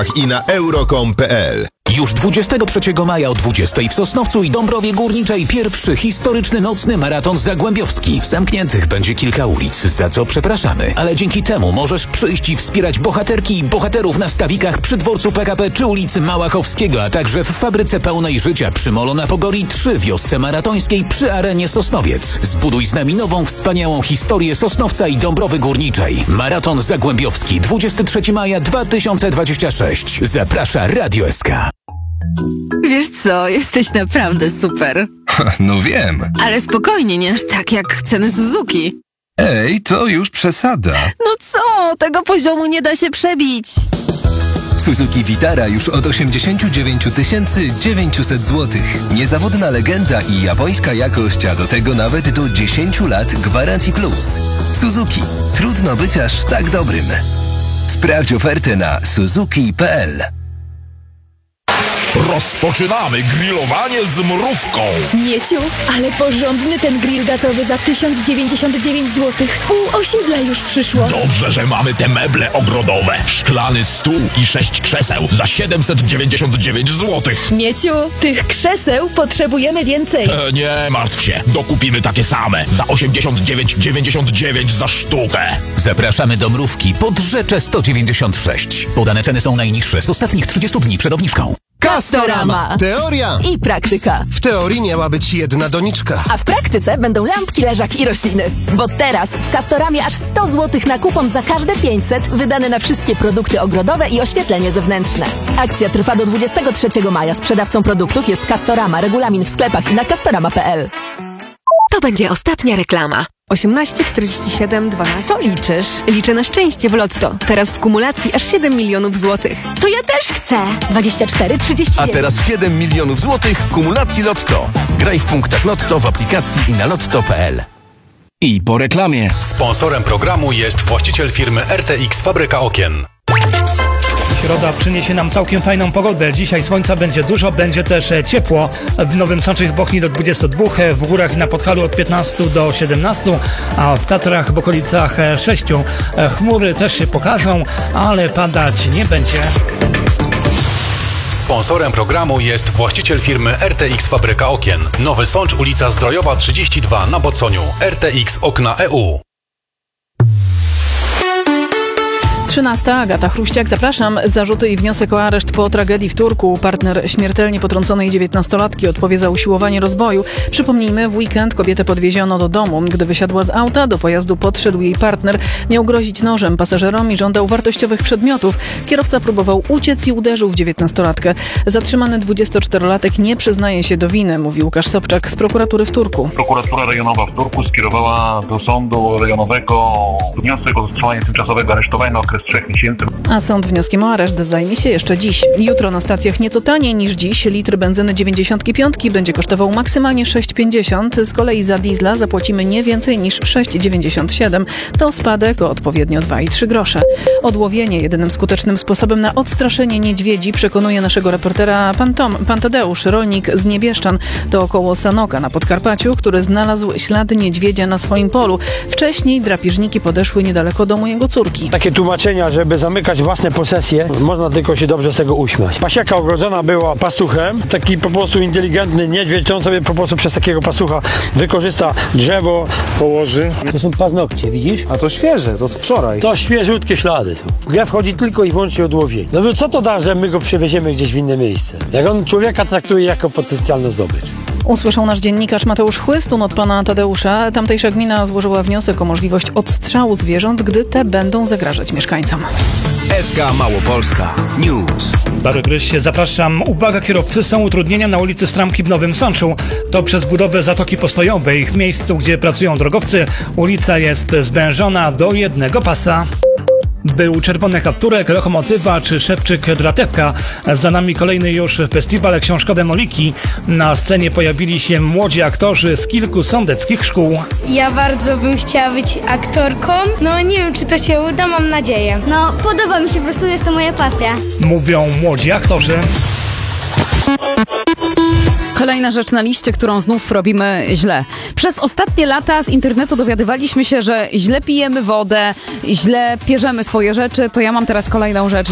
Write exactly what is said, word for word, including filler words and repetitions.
i na euro kropka com kropka pe el. Już dwudziestego trzeciego maja o dwudziestej w Sosnowcu i Dąbrowie Górniczej pierwszy historyczny nocny maraton zagłębiowski. Zamkniętych będzie kilka ulic, za co przepraszamy, ale dzięki temu możesz przyjść i wspierać bohaterki i bohaterów na stawikach przy dworcu P K P czy ulicy Małachowskiego, a także w fabryce pełnej życia przy Molo na Pogori, trzy wiosce maratońskiej przy Arenie Sosnowiec. Zbuduj z nami nową, wspaniałą historię Sosnowca i Dąbrowy Górniczej. Maraton zagłębiowski dwudziestego trzeciego maja dwa tysiące dwudziestego szóstego. Zaprasza Radio S K. Wiesz co, jesteś naprawdę super. No wiem. Ale spokojnie, nie aż tak jak ceny Suzuki. Ej, to już przesada. No co, tego poziomu nie da się przebić. Suzuki Vitara już od osiemdziesiąt dziewięć tysięcy dziewięćset złotych. Niezawodna legenda i japońska jakość, a do tego nawet do dziesięć lat gwarancji plus. Suzuki. Trudno być aż tak dobrym. Sprawdź ofertę na suzuki kropka pe el. Rozpoczynamy grillowanie z mrówką. Mieciu, ale porządny ten grill gazowy za tysiąc dziewięćdziesiąt dziewięć złotych. Pół osiedla już przyszło. Dobrze, że mamy te meble ogrodowe. Szklany stół i sześć krzeseł za siedemset dziewięćdziesiąt dziewięć złotych. Mieciu, tych krzeseł potrzebujemy więcej. E, nie martw się, dokupimy takie same za osiemdziesiąt dziewięć dziewięćdziesiąt dziewięć za sztukę. Zapraszamy do Mrówki pod Rzeczę sto dziewięćdziesiąt sześć. Podane ceny są najniższe z ostatnich trzydziestu dni przed obniżką. Castorama. Teoria. I praktyka. W teorii miała być jedna doniczka. A w praktyce będą lampki, leżaki i rośliny. Bo teraz w Castoramie aż sto złotych na kupon za każde pięćset wydane na wszystkie produkty ogrodowe i oświetlenie zewnętrzne. Akcja trwa do dwudziestego trzeciego maja. Sprzedawcą produktów jest Castorama. Regulamin w sklepach i na castorama kropka pe el. To będzie ostatnia reklama. osiemnaście czterdzieści siedem dwanaście. Co liczysz? Liczę na szczęście w Lotto. Teraz w kumulacji aż siedem milionów złotych. To ja też chcę! dwadzieścia cztery trzydzieści dziewięć. A teraz siedem milionów złotych w kumulacji Lotto. Graj w punktach Lotto w aplikacji i na lotto kropka pe el. I po reklamie. Sponsorem programu jest właściciel firmy R T X Fabryka Okien. Środa przyniesie nam całkiem fajną pogodę. Dzisiaj słońca będzie dużo, będzie też ciepło. W Nowym Sączu w Bochni do dwudziestu dwóch, w górach na Podhalu od piętnastu do siedemnastu, a w Tatrach w okolicach sześciu. Chmury też się pokażą, ale padać nie będzie. Sponsorem programu jest właściciel firmy R T X Fabryka Okien. Nowy Sącz, ulica Zdrojowa trzydzieści dwa na Boconiu. R T X Okna kropka e u. trzynasta. Agata Chruściak, zapraszam. Zarzuty i wniosek o areszt po tragedii w Turku. Partner śmiertelnie potrąconej dziewiętnastolatki odpowie za usiłowanie rozboju. Przypomnijmy, w weekend kobietę podwieziono do domu. Gdy wysiadła z auta, do pojazdu podszedł jej partner. Miał grozić nożem pasażerom i żądał wartościowych przedmiotów. Kierowca próbował uciec i uderzył w dziewiętnastolatka. Zatrzymany dwudziestoczterolatek nie przyznaje się do winy, mówi Łukasz Sobczak z prokuratury w Turku. Prokuratura rejonowa w Turku skierowała do sądu rejonowego wniosek o zatrzymanie tymczasowego aresztowania na okres trzech miesięcy. A sąd wnioskiem o areszt zajmie się jeszcze dziś. Jutro na stacjach nieco taniej niż dziś. Litr benzyny dziewięćdziesiąt pięć będzie kosztował maksymalnie sześć pięćdziesiąt. Z kolei za diesla zapłacimy nie więcej niż sześć dziewięćdziesiąt siedem. To spadek o odpowiednio dwa i trzy grosze. Odłowienie jedynym skutecznym sposobem na odstraszenie niedźwiedzi, przekonuje naszego reportera pan, Tom, pan Tadeusz, rolnik z Niebieszczan. To około Sanoka na Podkarpaciu, który znalazł ślady niedźwiedzia na swoim polu. Wcześniej drapieżniki podeszły niedaleko domu jego córki. Takie tłumaczenia, żeby zamykać własne posesje, można tylko się dobrze z tego uśmiać. Pasieka ogrodzona była pastuchem, taki po prostu inteligentny niedźwiedź, on sobie po prostu przez takiego pastucha wykorzysta drzewo, położy. To są paznokcie, widzisz? A to świeże, to z wczoraj. To świeżutkie ślady są. Grę wchodzi tylko i wyłącznie odłowienie. No bo co to da, że my go przewieziemy gdzieś w inne miejsce? Jak on człowieka traktuje jako potencjalną zdobycz. Usłyszał nasz dziennikarz Mateusz Chłystun od pana Tadeusza. Tamtejsza gmina złożyła wniosek o możliwość odstrzału zwierząt, gdy te będą zagrażać mieszkańcom. S K Małopolska News. Darek Gryś, zapraszam. Uwaga kierowcy, są utrudnienia na ulicy Stramki w Nowym Sączu. To przez budowę Zatoki Postojowej. W miejscu, gdzie pracują drogowcy, ulica jest zwężona do jednego pasa. Był Czerwony Kapturek, Lokomotywa czy Szewczyk Dratewka. Za nami kolejny już festiwal książkowe Moliki. Na scenie pojawili się młodzi aktorzy z kilku sądeckich szkół. Ja bardzo bym chciała być aktorką. No nie wiem, czy to się uda, mam nadzieję. No podoba mi się, po prostu jest to moja pasja. Mówią młodzi aktorzy. Kolejna rzecz na liście, którą znów robimy źle. Przez ostatnie lata z internetu dowiadywaliśmy się, że źle pijemy wodę, źle pierzemy swoje rzeczy. To ja mam teraz kolejną rzecz